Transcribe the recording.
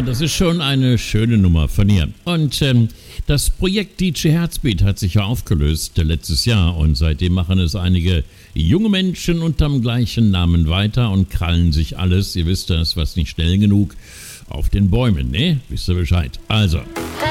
das ist schon eine schöne Nummer von ihr. Und das Projekt DJ Herzbeat hat sich ja aufgelöst letztes Jahr und seitdem machen es einige junge Menschen unterm gleichen Namen weiter und krallen sich alles, ihr wisst das, was nicht schnell genug, auf den Bäumen, ne? Wisst ihr Bescheid? Also.